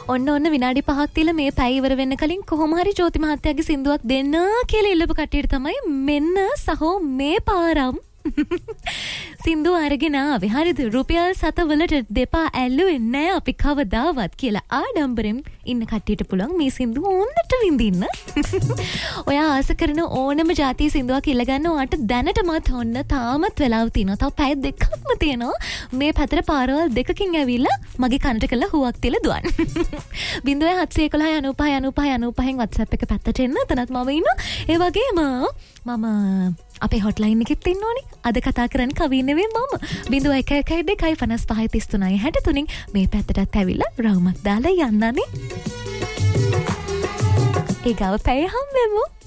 ඔන්න විනාඩි 5ක් තියලා මේ පැය ඉවර වෙන්න කලින් කොහොම හරි ජෝති මහත්තයාගේ සින්දුවක් දෙන්න කියලා ඉල්ලපු කට්ටියට තමයි මෙන්න සහෝ මේ පාරම් සින්දු අරගෙන ආවේ. හරිද? රුපියල් 7 වලට දෙපා ඇල්ලුවේ නැහැ අපි කවදාවත් කියලා ආඩම්බරෙන් ඉන්න කට්ටියට පුළුවන් මේ සින්දුව හොඳට විඳින්න. ඔයා ආස කරන ඕනම જાතිය සින්දුවක් ඉල්ල ගන්න ඔයාට දැනටමත් ඔන්න තාමත් වෙලාව තියෙනවා. තව පැය දෙකක්ම තියෙනවා. මේ පැතර පාරවල් දෙකකින් ඇවිල්ලා මගේ කනට කළා හුවක් තියලා දුවන්. 0711 95 95 95 WhatsApp එක පැත්තට එන්න. එතනත් මම ඉන්නවා. ඒ වගේම මම අපේ හොට්ලයින් එකෙත් ඉන්න ඕනේ. අද කතා කරන්නේ කවි නෙවෙයි මම. 0112 55 33 63 මේ පැත්තටත් ඇවිල්ලා රවුමක් දාලා යන්නනේ. ඒ ගාව පැය හම්බෙමු.